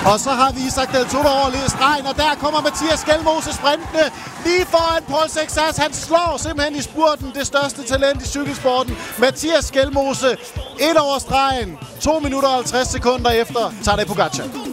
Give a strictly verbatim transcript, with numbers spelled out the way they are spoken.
Og så har vi Isak Del Toro over stregen, og der kommer Mathias Skelmose sprintende lige foran Paul Sexas. Han slår simpelthen i spurten det største talent i cykelsporten. Mathias Skelmose ind over stregen. to minutter og halvtreds sekunder efter Tadej Pogačar.